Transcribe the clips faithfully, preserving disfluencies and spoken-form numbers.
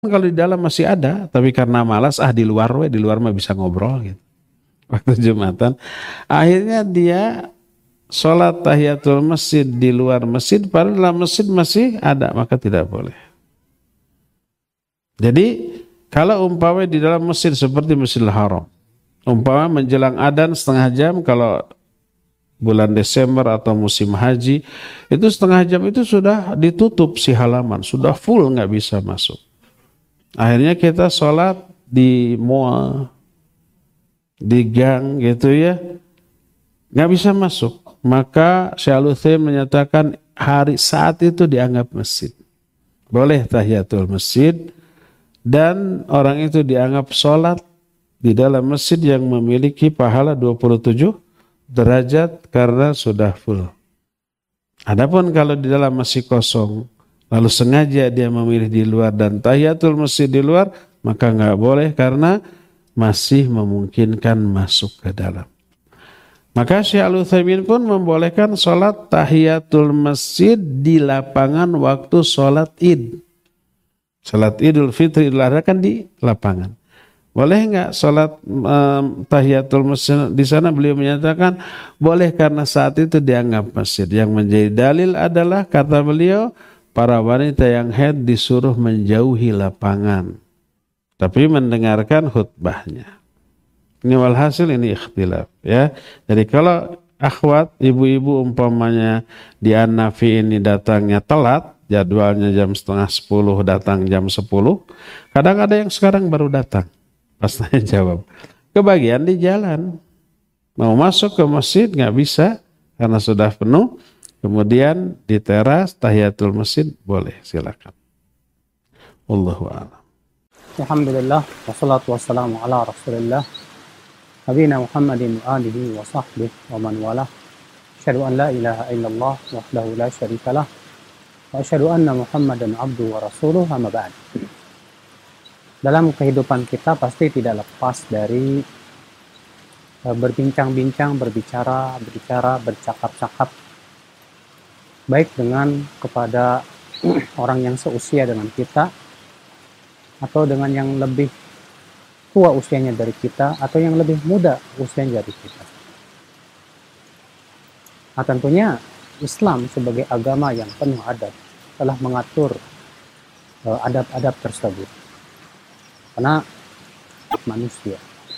Kalau di dalam masih ada, tapi karena malas, ah di luar we, di luar mah bisa ngobrol gitu. Waktu Jumatan, akhirnya dia sholat tahiyatul masjid di luar masjid, padahal dalam masjid masih ada, maka tidak boleh. Jadi kalau umpama di dalam masjid seperti Masjidil Haram, umpama menjelang adzan setengah jam, kalau bulan Desember atau musim haji, itu setengah jam itu sudah ditutup si halaman, sudah full, nggak bisa masuk. Akhirnya kita sholat di mall, di gang gitu ya, nggak bisa masuk. Maka Syekh Al-Utsaimin menyatakan hari saat itu dianggap masjid, boleh tahiyatul masjid, dan orang itu dianggap sholat di dalam masjid yang memiliki pahala dua puluh tujuh derajat karena sudah full. Adapun kalau di dalam masih kosong, lalu sengaja dia memilih di luar dan tahiyatul masjid di luar, maka nggak boleh karena masih memungkinkan masuk ke dalam. Maka Syekh Al-Utsaimin pun membolehkan sholat tahiyatul masjid di lapangan waktu sholat id. Sholat idul fitri, Idul Adha kan di lapangan. Boleh nggak sholat um, tahiyatul masjid di sana? Beliau menyatakan boleh karena saat itu dianggap masjid. Yang menjadi dalil adalah kata beliau, para wanita yang haid disuruh menjauhi lapangan, tapi mendengarkan khutbahnya. Ini walhasil ini ikhtilaf ya. Jadi kalau akhwat, ibu-ibu umpamanya di An-Nafi ini datangnya telat, jadwalnya jam setengah sepuluh, datang jam sepuluh. Kadang ada yang sekarang baru datang. Pas saya jawab, kebagian di jalan. Mau masuk ke masjid nggak bisa karena sudah penuh. Kemudian di teras tahiyatul masjid boleh, silakan. Wallahu a'lam. Alhamdulillah, wassalatu wassalamu ala Rasulillah, nabiyina Muhammadin wa alihi wa sahbihi wa man walah. Asyhadu an la ilaha illallah wahdahu la syarikalah wa asyhadu anna Muhammadan abduhu wa rasuluh, amma ba'd. Dalam kehidupan kita pasti tidak lepas dari berbincang-bincang, berbicara, berbicara, bercakap-cakap, baik dengan kepada orang yang seusia dengan kita, atau dengan yang lebih tua usianya dari kita, atau yang lebih muda usianya dari kita. Nah, tentunya Islam sebagai agama yang penuh adab telah mengatur uh, adab-adab tersebut. Karena manusia.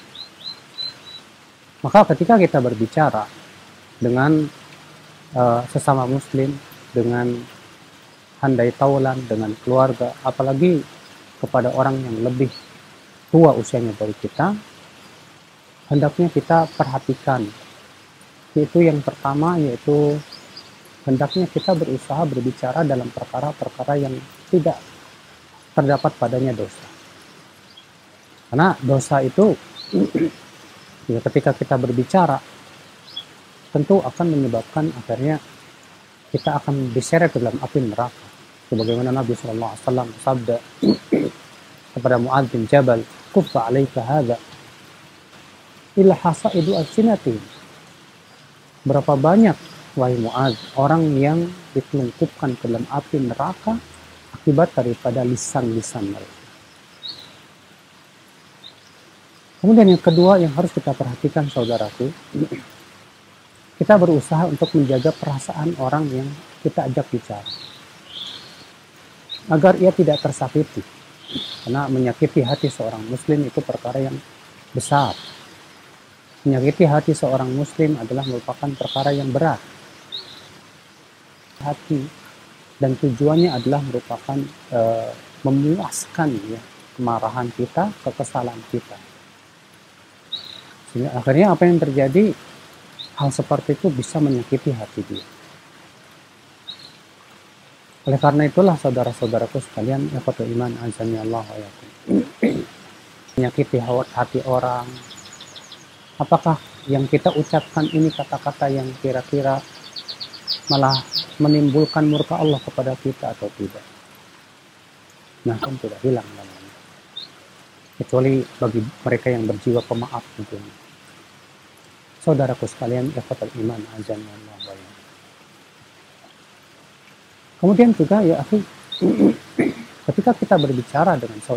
Maka ketika kita berbicara dengan uh, sesama muslim, dengan handai taulan, dengan keluarga, apalagi kepada orang yang lebih tua usianya dari kita, hendaknya kita perhatikan. Yaitu yang pertama, yaitu hendaknya kita berusaha berbicara dalam perkara-perkara yang tidak terdapat padanya dosa. Karena dosa itu ya, ketika kita berbicara tentu akan menyebabkan akhirnya kita akan diseret ke dalam api neraka. Sebagaimana Nabi shallallahu alaihi wasallam sabda kepada Mu'adz bin Jabal, kuffa alaika hadza illa hasaidu al-sinati. Berapa banyak, wahai Mu'adz, orang yang ditelungkupkan ke dalam api neraka akibat daripada lisan-lisan mereka. Kemudian yang kedua yang harus kita perhatikan, saudaraku, kita berusaha untuk menjaga perasaan orang yang kita ajak bicara, agar ia tidak tersakiti. Karena menyakiti hati seorang muslim itu perkara yang besar. Menyakiti hati seorang muslim adalah merupakan perkara yang berat. Hati dan tujuannya adalah merupakan e, memuaskan ya, kemarahan kita, kekesalan kita. Sehingga akhirnya apa yang terjadi, hal seperti itu bisa menyakiti hati dia. Oleh karena itulah saudara-saudaraku sekalian, ikhwatul iman azani Allah wa iyyakum, menyakiti hati orang, apakah yang kita ucapkan ini kata-kata yang kira-kira malah menimbulkan murka Allah kepada kita atau tidak? Nah, kan tidak hilang namanya. Kecuali bagi mereka yang berjiwa pemaaf tentunya. Saudaraku sekalian, ikhwatul iman azani Allah wa iyyakum. Kemudian juga ya akhi, ketika kita berbicara dengan saudara